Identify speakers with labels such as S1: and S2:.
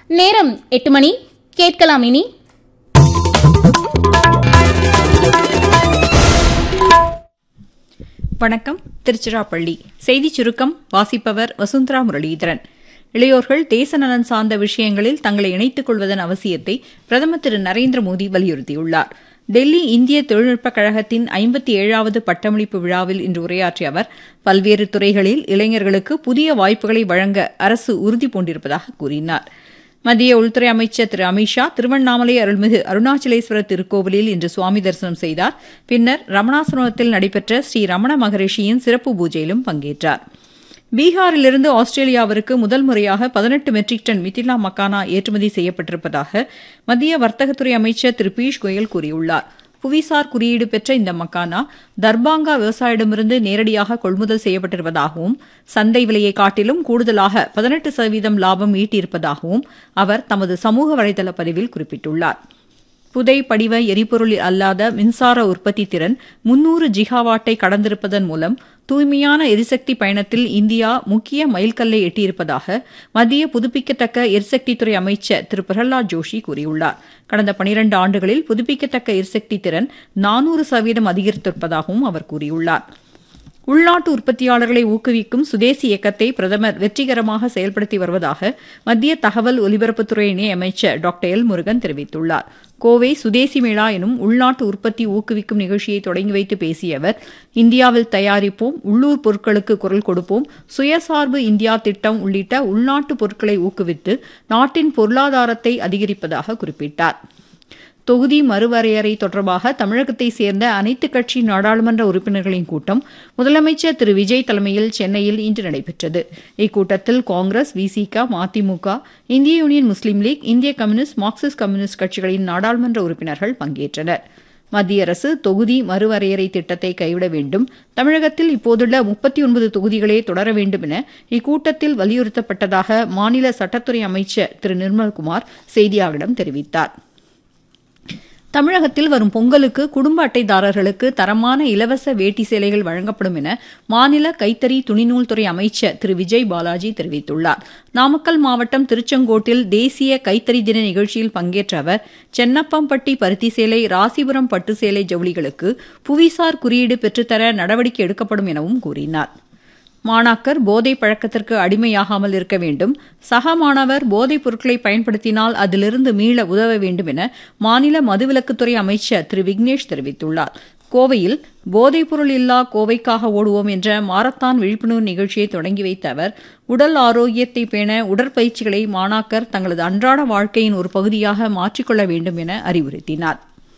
S1: நேரம் 8 மணி. கேட்கலாம் இனி
S2: வணக்கம். திருச்சிராப்பள்ளி செய்திச் சுருக்கம் வாசிப்பவர் வசுந்தரா முரளிதரன். இளையோர்கள் தேச நலன் சார்ந்த விஷயங்களில் தங்களை இணைத்துக் கொள்வதன் அவசியத்தை பிரதமர் திரு நரேந்திர மோடி வலியுறுத்தியுள்ளார். டெல்லி இந்திய தொழில்நுட்பக் கழகத்தின் 57வது பட்டமளிப்பு விழாவில் இன்று உரையாற்றிய அவர் பல்வேறு துறைகளில் இளைஞர்களுக்கு புதிய வாய்ப்புகளை வழங்க அரசு உறுதிபூண்டிருப்பதாக கூறினார். மத்திய உள்துறை அமைச்சர் திரு அமித்ஷா திருவண்ணாமலை அருள்மிகு அருணாச்சலேஸ்வரர் திருக்கோவிலில் இன்று சுவாமி தரிசனம் செய்தார். பின்னர் ரமணாசிரமத்தில் நடைபெற்ற ஸ்ரீ ரமண மகரிஷியின் சிறப்பு பூஜையிலும் பங்கேற்றார். பீகாரிலிருந்து ஆஸ்திரேலியாவிற்கு முதல் முறையாக 18 மெட்ரிக் டன் மிதிலா மக்கானா ஏற்றுமதி செய்யப்பட்டிருப்பதாக மத்திய வர்த்தகத்துறை அமைச்சர் திரு பியூஷ் கோயல் கூறியுள்ளார். புவிசார் குறியீடு பெற்ற இந்த மக்கானா தர்பாங்கா விவசாயிடமிருந்து நேரடியாக கொள்முதல் செய்யப்பட்டிருப்பதாகவும் சந்தை விலையை காட்டிலும் கூடுதலாக 18% லாபம் ஈட்டியிருப்பதாகவும் அவர் தமது சமூக வலைதள பதிவில் குறிப்பிட்டுள்ளார். புதை படிவ எரிபொருள் அல்லாத மின்சார உற்பத்தி திறன் 300 ஜிகாவாட்டை கடந்திருப்பதன் மூலம் தூய்மையான எரிசக்தி பயணத்தில் இந்தியா முக்கிய மைல்கல்லை எட்டியிருப்பதாக மத்திய புதுப்பிக்கத்தக்க எரிசக்தித்துறை அமைச்சர் திரு பிரஹலாத் ஜோஷி கூறியுள்ளார். கடந்த 12 ஆண்டுகளில் புதுப்பிக்கத்தக்க எரிசக்தி திறன் 400% அதிகரித்திருப்பதாகவும் அவர் கூறியுள்ளார். உள்நாட்டு உற்பத்தியாளர்களை ஊக்குவிக்கும் சுதேசி இயக்கத்தை பிரதமர் வெற்றிகரமாக செயல்படுத்தி வருவதாக மத்திய தகவல் ஒலிபரப்புத்துறை இணை அமைச்சர் டாக்டர் எல் முருகன் தெரிவித்துள்ளார். கோவை சுதேசி மேளா எனும் உள்நாட்டு உற்பத்தி ஊக்குவிக்கும் நிகழ்ச்சியை தொடங்கி வைத்து பேசிய அவர் இந்தியாவில் தயாரிப்போம், உள்ளூர் பொருட்களுக்கு குரல் கொடுப்போம், சுயசார்பு இந்தியா திட்டம் உள்ளிட்ட உள்நாட்டு பொருட்களை ஊக்குவித்து நாட்டின் பொருளாதாரத்தை அதிகரிப்பதாக குறிப்பிட்டார். தொகுதி மறுவரையறை தொடர்பாக தமிழகத்தை சேர்ந்த அனைத்துக் கட்சி நாடாளுமன்ற உறுப்பினர்களின் கூட்டம் முதலமைச்சர் திரு விஜய் தலைமையில் சென்னையில் இன்று நடைபெற்றது. இக்கூட்டத்தில் காங்கிரஸ், விசிக, மதிமுக, இந்திய யூனியன் முஸ்லீம் லீக், இந்திய கம்யூனிஸ்ட், மார்க்சிஸ்ட் கம்யூனிஸ்ட் கட்சிகளின் நாடாளுமன்ற உறுப்பினர்கள் பங்கேற்றனர். மத்திய அரசு தொகுதி மறுவரையறை திட்டத்தை கைவிட வேண்டும், தமிழகத்தில் இப்போதுள்ள 39 தொகுதிகளே தொடர வேண்டும் என இக்கூட்டத்தில் வலியுறுத்தப்பட்டதாக மாநில சட்டத்துறை அமைச்சர் திரு நிர்மல்குமார் செய்தியாளர்களிடம் தெரிவித்தார். தமிழகத்தில் வரும் பொங்கலுக்கு குடும்ப அட்டைதாரர்களுக்கு தரமான இலவச வேட்டி சேலைகள் வழங்கப்படும் என மாநில கைத்தறி துணிநூல்துறை அமைச்சர் திரு விஜய் பாலாஜி தெரிவித்துள்ளார். நாமக்கல் மாவட்டம் திருச்செங்கோட்டில் தேசிய கைத்தறி தின நிகழ்ச்சியில் பங்கேற்ற அவர் சென்னப்பம்பட்டி பருத்தி சேலை, ராசிபுரம் பட்டு சேலை ஜவுளிகளுக்கு புவிசார் குறியீடு பெற்றுத்தர நடவடிக்கை எடுக்கப்படும் எனவும் கூறினார். மாணாக்கர் போதை பழக்கத்திற்கு அடிமையாகாமல் இருக்க வேண்டும், சக மாணவர் போதைப் பொருட்களை பயன்படுத்தினால் அதிலிருந்து மீள உதவ வேண்டும் என மாநில மதுவிலக்குத்துறை அமைச்சர் திரு விக்னேஷ் தெரிவித்துள்ளார். கோவையில் போதைப்பொருள் இல்லா கோவைக்காக ஓடுவோம் என்ற மாரத்தான் விழிப்புணர்வு நிகழ்ச்சியை தொடங்கி வைத்த அவர் உடல் ஆரோக்கியத்தை பேண உடற்பயிற்சிகளை மாணாக்கர் தங்களது அன்றாட வாழ்க்கையின் ஒரு பகுதியாக மாற்றிக்கொள்ள வேண்டும் என அறிவுறுத்தினார்.